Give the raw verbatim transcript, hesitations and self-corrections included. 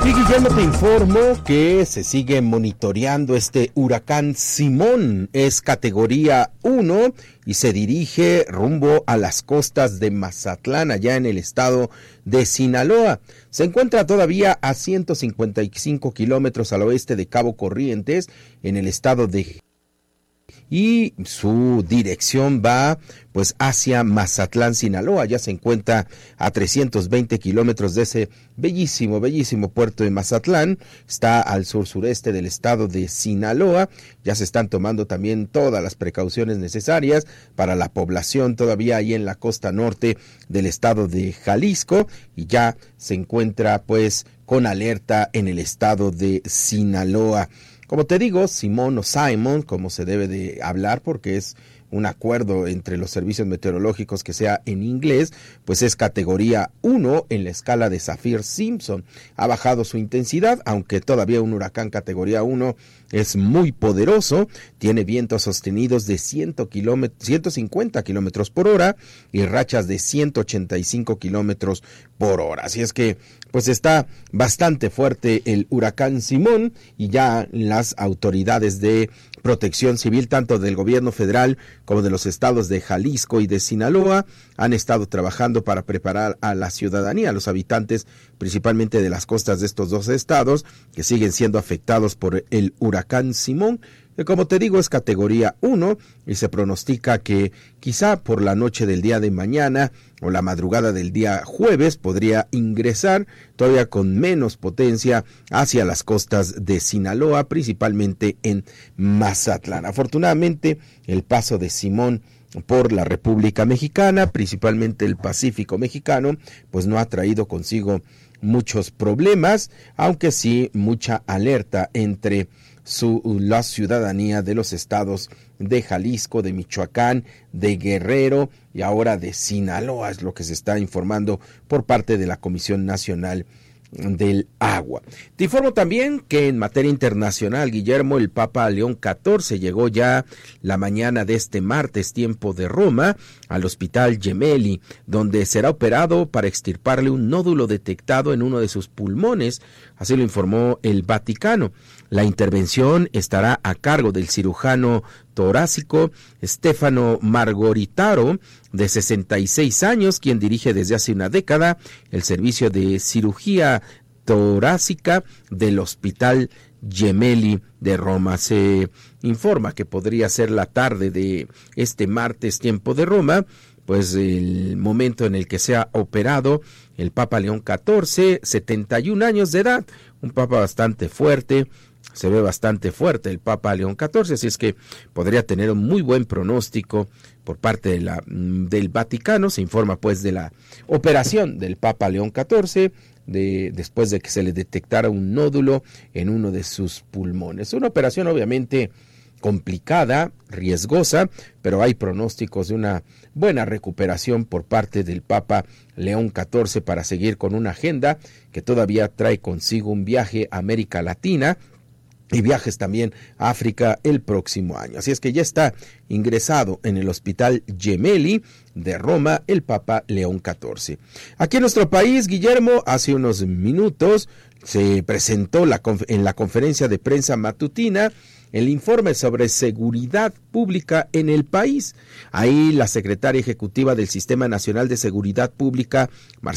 Sí, Guillermo, te informo que se sigue monitoreando este huracán Simón. Es categoría uno y se dirige rumbo a las costas de Mazatlán, allá en el estado de Sinaloa. Se encuentra todavía a ciento cincuenta y cinco kilómetros al oeste de Cabo Corrientes, en el estado de y su dirección va pues hacia Mazatlán, Sinaloa. Ya se encuentra a trescientos veinte kilómetros de ese bellísimo, bellísimo puerto de Mazatlán. Está al sur-sureste del estado de Sinaloa. Ya se están tomando también todas las precauciones necesarias para la población todavía ahí en la costa norte del estado de Jalisco, y ya se encuentra pues con alerta en el estado de Sinaloa. Como te digo, Simón o Simon, como se debe de hablar, porque es un acuerdo entre los servicios meteorológicos que sea en inglés, pues es categoría uno en la escala de Saffir-Simpson. Ha bajado su intensidad, aunque todavía un huracán categoría uno es muy poderoso, tiene vientos sostenidos de ciento cincuenta kilómetros por hora y rachas de ciento ochenta y cinco kilómetros por hora. Así es que pues está bastante fuerte el huracán Simón, y ya las autoridades de protección civil, tanto del gobierno federal como de los estados de Jalisco y de Sinaloa, han estado trabajando para preparar a la ciudadanía, a los habitantes principalmente de las costas de estos dos estados, que siguen siendo afectados por el huracán Simón, que como te digo es categoría uno, y se pronostica que quizá por la noche del día de mañana o la madrugada del día jueves podría ingresar todavía con menos potencia hacia las costas de Sinaloa, principalmente en Mazatlán. Afortunadamente, el paso de Simón por la República Mexicana, principalmente el Pacífico mexicano, pues no ha traído consigo muchos problemas, aunque sí mucha alerta entre Su, la ciudadanía de los estados de Jalisco, de Michoacán, de Guerrero y ahora de Sinaloa, es lo que se está informando por parte de la Comisión Nacional del Agua. Te informo también que en materia internacional, Guillermo, el Papa León catorce llegó ya la mañana de este martes, tiempo de Roma, al Hospital Gemelli, donde será operado para extirparle un nódulo detectado en uno de sus pulmones, así lo informó el Vaticano. La intervención estará a cargo del cirujano torácico Stefano Margoritaro, de sesenta y seis años, quien dirige desde hace una década el servicio de cirugía torácica del Hospital Gemelli de Roma. Se informa que podría ser la tarde de este martes, tiempo de Roma, pues el momento en el que sea operado el Papa León catorce, setenta y un años de edad, un papa bastante fuerte. Se ve bastante fuerte el Papa León catorce, así es que podría tener un muy buen pronóstico por parte de la, del Vaticano. Se informa pues de la operación del Papa León catorce, de, después de que se le detectara un nódulo en uno de sus pulmones. Una operación obviamente complicada, riesgosa, pero hay pronósticos de una buena recuperación por parte del Papa León catorce para seguir con una agenda que todavía trae consigo un viaje a América Latina y viajes también a África el próximo año. Así es que ya está ingresado en el Hospital Gemelli de Roma el Papa León catorce. Aquí en nuestro país, Guillermo, hace unos minutos se presentó la, en la conferencia de prensa matutina el informe sobre seguridad pública en el país. Ahí la secretaria ejecutiva del Sistema Nacional de Seguridad Pública,